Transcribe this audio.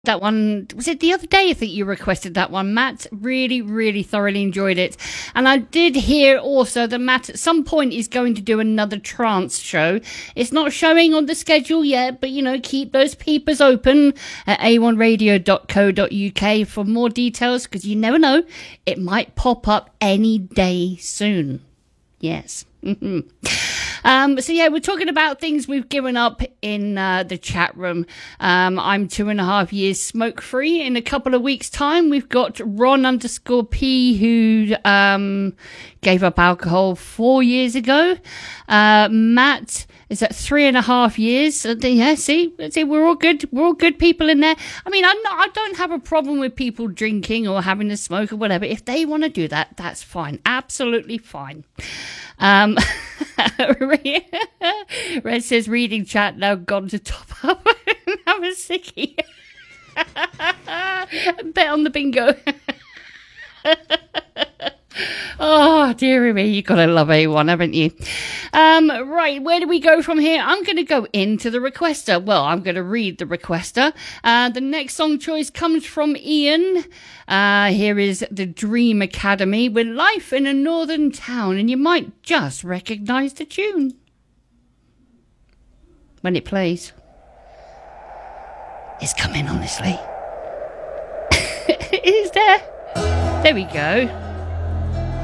That one, was it the other day? I think you requested that one, Matt. Really, really thoroughly enjoyed it. And I did hear also that Matt at some point is going to do another trance show. It's not showing on the schedule yet, but keep those peepers open at a1radio.co.uk for more details, because you never know, it might pop up any day soon. Yes. So yeah, we're talking about things we've given up in the chat room. I'm 2.5 years smoke free. In a couple of weeks' time, we've got Ron_P who gave up alcohol 4 years ago. Matt is at 3.5 years. Yeah, see, we're all good. We're all good people in there. I mean, I don't have a problem with people drinking or having a smoke or whatever. If they want to do that, that's fine. Absolutely fine. Red says reading chat now gone to top up. Have a sickie. Bet on the bingo. Oh, dearie me, you gotta love A1, haven't you? Right, where do we go from here? I'm gonna go into the requester. Well, I'm gonna read the requester. The next song choice comes from Ian. Here is The Dream Academy with Life in a Northern Town, and you might just recognize the tune when it plays. It's coming, honestly. It is there. There we go.